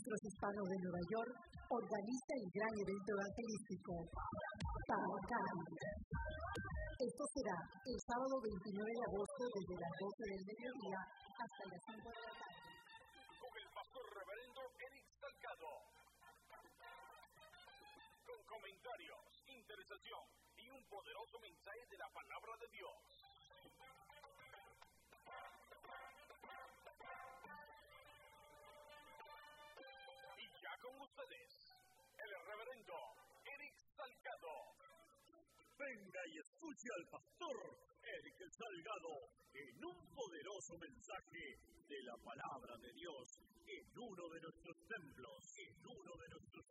Ministros Hispanos de Nueva York organiza el gran evento evangelístico Taocán. Esto será el sábado 29 de agosto desde las 12 del mediodía hasta las 5 de la tarde. Con el pastor reverendo Eric Salgado. Con comentarios, interesación y un poderoso mensaje de la palabra de Dios. Y ya con ustedes, el reverendo Eric Salgado. Venga y escuche al pastor Eric Salgado en un poderoso mensaje de la palabra de Dios en uno de nuestros templos,